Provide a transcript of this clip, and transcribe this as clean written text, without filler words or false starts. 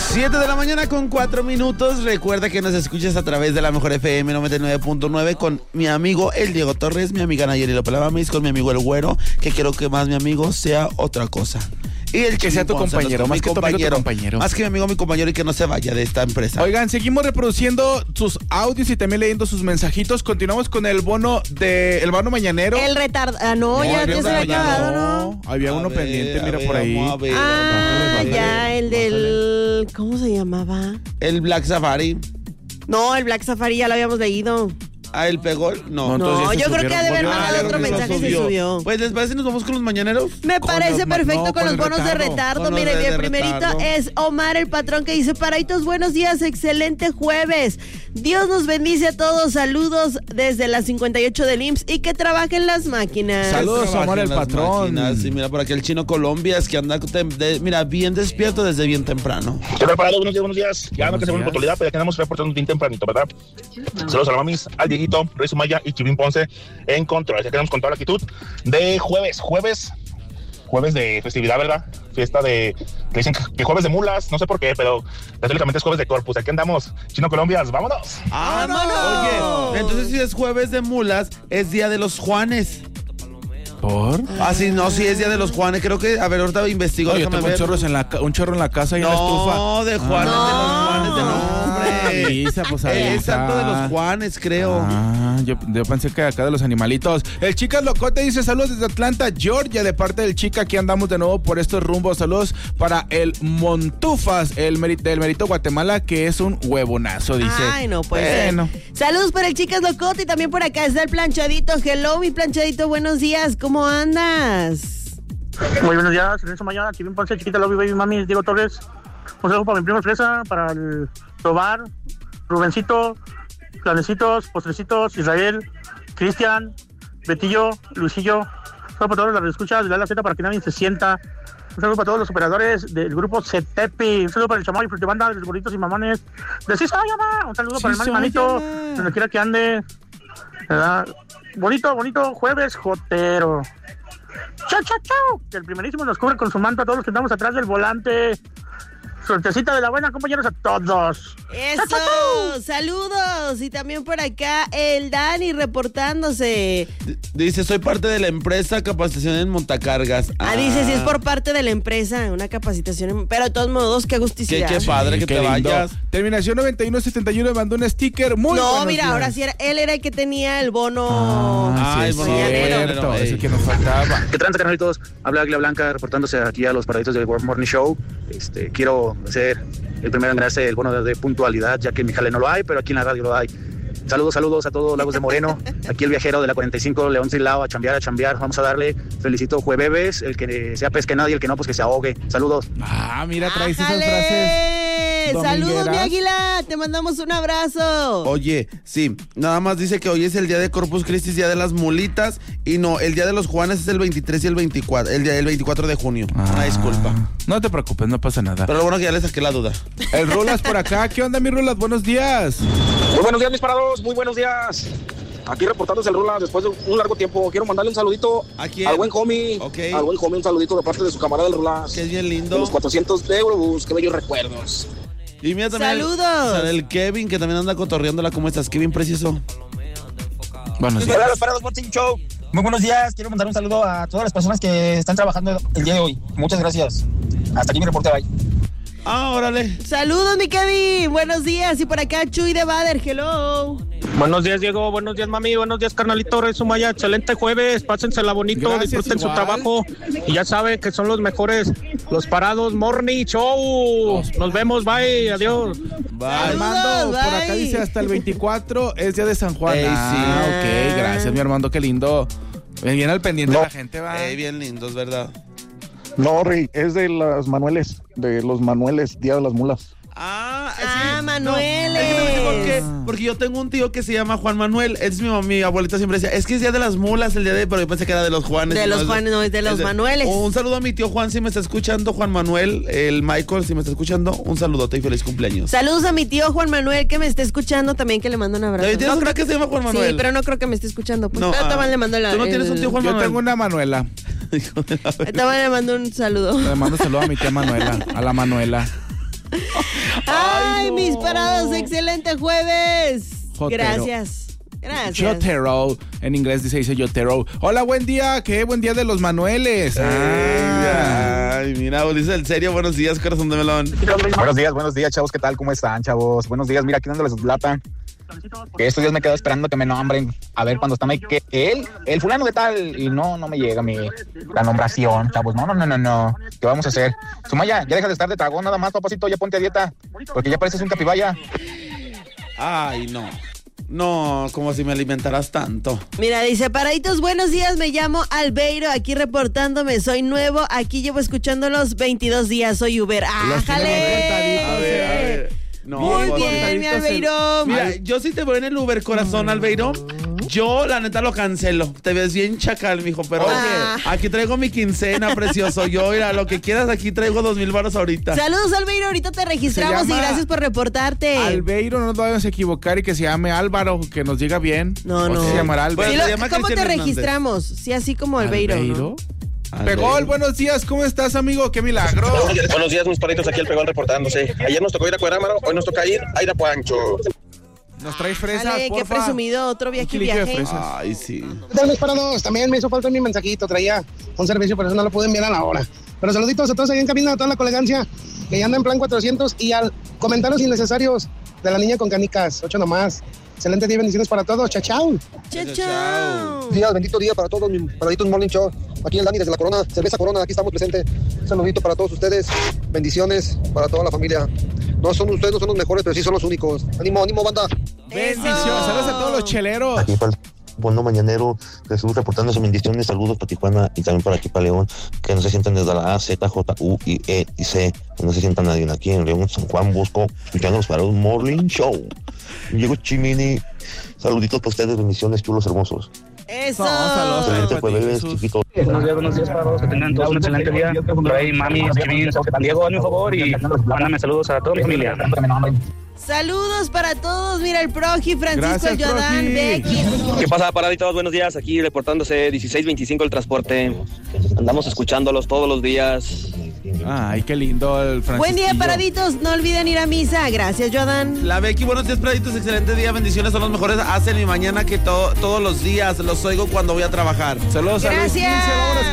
7 de la mañana con 4 minutos. Recuerda que nos escuchas a través de la Mejor FM 99.9 con mi amigo el Diego Torres, mi amiga Nayeli Lopelamamis, con mi amigo el Güero, que quiero que más mi amigo sea otra cosa. Y el que sea tu compañero, más que tu compañero. Más que mi amigo, mi compañero, y que no se vaya de esta empresa. Oigan, seguimos reproduciendo sus audios y también leyendo sus mensajitos. Continuamos con el bono mañanero. El no, ya se había acabado, ¿no? Había uno pendiente, mira por ahí. Ya, el del... ¿Cómo se llamaba? El Black Safari. No, el Black Safari ya lo habíamos leído. ¿El pegó? No, yo creo que ha de haber mandado otro mensaje y se subió. Pues, ¿les parece si nos vamos con los mañaneros? Me parece perfecto con los bonos de retardo. Mire, bien, primerito es Omar, el patrón, que dice: Paraditos, buenos días, excelente jueves. Dios nos bendice a todos. Saludos desde las 58 del IMSS y que trabajen las máquinas. Saludos, Omar, el patrón. Sí, mira, por aquí el Chino Colombia, es que anda, mira, bien despierto desde bien temprano. ¿Qué tal, Parados? Buenos días. Ya no que se vuelve puntualidad, pero ya quedamos reportando bien tempranito, ¿verdad? Saludos a la mamis, al Dieguito, Rey Sumaya y Chivín Ponce en control. Ya quedamos con toda la actitud de jueves de festividad, ¿verdad? Fiesta de... que dicen que jueves de mulas, no sé por qué, pero católicamente es jueves de Corpus. Aquí andamos, Chino Colombias, ¡vámonos! ¡Vámonos! Oye, entonces si es jueves de mulas, es día de los Juanes. ¿Por? Sí, no, sí es día de los Juanes. Creo que, a ver, ahorita investigo. Yo tengo un chorro en la casa y en la estufa. No, de Juanes, de los Juanes, de nombre. Lisa, pues ahí es santo de los Juanes, creo. Yo pensé que acá de los animalitos. El Chicas Locote dice: saludos desde Atlanta, Georgia, de parte del Chica. Aquí andamos de nuevo por estos rumbos. Saludos para el Montufas, del Merito Guatemala, que es un huevonazo, dice. Ay, no, pues. Bueno. Saludos para el Chicas Locote y también por acá está el Planchadito. Hello, mi Planchadito, buenos días. ¿Cómo andas? Muy buenos días, Renzo Mañana, Chivín Ponce, Chiquita Lobby, Baby Mami, Diego Torres. Un saludo para mi primo Fresa, para el Tobar, Rubencito, Planecitos, Postrecitos, Israel, Cristian, Betillo, Luisillo. Un saludo para todos los escuchas de la Z para que nadie se sienta. Un saludo para todos los operadores del grupo CETEPI. Un saludo para el Chamorro y Frutibanda de los gorditos y mamones de Cisayama. Un saludo para el manito, donde quiera que ande. ¿Verdad? Bonito jueves jotero. Chau, chau, chau. Que el primerísimo nos cubre con su manto a todos los que andamos atrás del volante. Suertecita de la buena, compañeros, a todos. Eso, chau, chau. Saludos. Y también por acá el Dani reportándose. Dice: soy parte de la empresa Capacitación en Montacargas. Dice: si es por parte de la empresa, una capacitación, pero de todos modos, qué agusticidad. Qué padre que te vayas. Terminación 9171 me mandó un sticker muy No, mira, días. Ahora sí él era el que tenía el bono. El bono cierto, es el que nos faltaba. ¿Qué tranza, carnalitos? Habla Águila Blanca reportándose aquí a los paraditos del World Morning Show. Quiero ser el primero en ganarse el bono de puntualidad, ya que en mi jale no lo hay, pero aquí en la radio lo hay. Saludos a todos Lagos de Moreno. Aquí el viajero de la 45, León Silao, a chambear. Vamos a darle. Felicito jueves. El que sea pesque nadie, el que no, pues que se ahogue. Saludos. Mira, traes esas frases. Saludos, mi águila. Te mandamos un abrazo. Oye, sí, nada más dice que hoy es el día de Corpus Christi, día de las mulitas. Y no, el día de los Juanes es el 23 y el 24. El 24 de junio. Una disculpa. No te preocupes, no pasa nada. Pero lo bueno que ya le saqué la duda. El Rulas por acá. ¿Qué onda, mi Rulas? Buenos días. Muy buenos días, mis parados. Muy buenos días. Aquí reportándose el Rulas después de un largo tiempo. Quiero mandarle un saludito al buen homie. Okay. Al buen homie, un saludito de parte de su camarada del Rulas. Que es bien lindo. De los 400 de Eurobús. Qué bellos recuerdos. Y mira también saludos. El Kevin, que también anda cotorreándola. ¿Cómo estás, Kevin Precioso? Buenos días. Hola, los parados Morning Show. Muy buenos días. Quiero mandar un saludo a todas las personas que están trabajando el día de hoy. Muchas gracias. Hasta aquí mi reporte, bye. Órale. Saludos, mi Kevin. Buenos días. Y por acá, Chuy de Bader. Hello. Buenos días, Diego. Buenos días, mami. Buenos días, carnalito. Rey Sumaya. Excelente jueves. Pásensela bonito. Gracias, disfruten igual. su trabajo. Y ya saben que son los mejores. Los parados Morning Show. Nos vemos. Bye. Adiós. Bye. Armando, bye. por acá dice hasta el 24 es día de San Juan. Sí. Ok. Gracias, mi Armando. Qué lindo. Bien al pendiente No. la gente, va. Bien lindos, ¿verdad? No, Rey, es de los Manueles, Día de las Mulas. Manueles. No, es que te voy a decir por qué. Porque yo tengo un tío que se llama Juan Manuel. Es mi abuelita siempre decía, es que es día de las mulas, el día de... Pero yo pensé que era de los Juanes. De los Juanes, no, es de los Manueles. Un saludo a mi tío Juan, si me está escuchando, Juan Manuel, el Michael, si me está escuchando, un saludote y feliz cumpleaños. Saludos a mi tío Juan Manuel, que me está escuchando también, que le mando un abrazo. No creo que se llama Juan Manuel. Sí, pero no creo que me esté escuchando. Pues No, le mando ¿tú no tienes un tío Juan Manuel? Yo tengo una Manuela. También le mando un saludo. Le mando un saludo a mi tía Manuela, a la Manuela. Ay, mis parados, excelente jueves. Jotero. Gracias. Jotero, en inglés dice Jotero. Hola, buen día, qué buen día de los Manueles. Ay, mira, dice el serio, buenos días, corazón de melón. Buenos días, chavos, ¿qué tal? ¿Cómo están, chavos? Buenos días, mira, aquí dándoles su plata. Que estos días me quedo esperando que me nombren. A ver, cuando está que el fulano de tal, y no me llega la nombración, chavos. No. ¿Qué vamos a hacer? Sumaya, ya deja de estar de tragón nada más, papacito, ya ponte a dieta. Porque ya pareces un capibaya. Ay, no, como si me alimentaras tanto. Mira, dice, paraditos, buenos días, me llamo Albeiro, aquí reportándome, soy nuevo, aquí llevo escuchándolos 22 días, soy Uber. ¡Ájale! A ver. No, muy bien, mi Albeiro. Mira, yo sí te veo en el Uber, corazón, Albeiro. Yo, la neta, lo cancelo. Te ves bien chacal, mijo, pero oye, aquí traigo mi quincena, precioso. Yo, mira, lo que quieras, aquí traigo 2,000 varos ahorita. Saludos, Albeiro, ahorita te registramos y gracias por reportarte. Albeiro, no nos vayamos a equivocar y que se llame Álvaro, que nos diga bien. No. Se llamará Albeiro. ¿Cómo te registramos? Sí, así como Albeiro. ¿Albeiro? ¿No? Pegol, buenos días, ¿cómo estás, amigo? ¡Qué milagro! Buenos días, mis paritos, aquí el Pegol reportándose. Ayer nos tocó ir a Cuerámaro, hoy nos toca ir a Irapuancho. ¿Nos traes fresas, Dale, qué presumido, otro viaje. Ay, sí. ¿Qué tal, mis parados? También me hizo falta mi mensajito, traía un servicio, pero eso no lo pude enviar a la hora. Pero saluditos a todos ahí en cabina, a toda la colegancia, que ya anda en plan 400, y al comentarios innecesarios de la niña con canicas, 8 nomás. Excelente día, bendiciones para todos, chao. Chao. Días, bendito día para todos mis paraditos Morning Show. Aquí el Dani desde la Corona, Cerveza Corona, aquí estamos presentes. Un saludito para todos ustedes, bendiciones para toda la familia. No son ustedes, no son los mejores, pero sí son los únicos. Ánimo, banda. Bendiciones, saludos a todos los cheleros. Aquí para el Bono Mañanero, Jesús reportando sus bendiciones, saludos para Tijuana y también para aquí para León, que no se sientan desde la A, Z, J, U, I, E y C, que no se sientan nadie aquí en León, San Juan Bosco, escuchándolos para un Morning Show. Diego Chimini, saluditos para ustedes, bendiciones, chulos hermosos. Eso. Excelente jueves, chiquito. Buenos días para todos, que tengan todos un excelente día. Por ahí, mami, Diego, hazme un favor y mándame saludos a toda mi familia. Saludos para todos, mira el Proji, Francisco, el Yodán, Becky. ¿Qué pasa, paraditos? Buenos días, aquí reportándose 1625 el transporte. Andamos escuchándolos todos los días. Ay, qué lindo el Francisco. Buen día, paraditos, no olviden ir a misa. Gracias, Yodán. La Becky, buenos días, paraditos, excelente día, bendiciones, son los mejores. Hacen mi mañana que todos los días, los oigo cuando voy a trabajar. Saludos a Luis Gracias. 15, vámonos.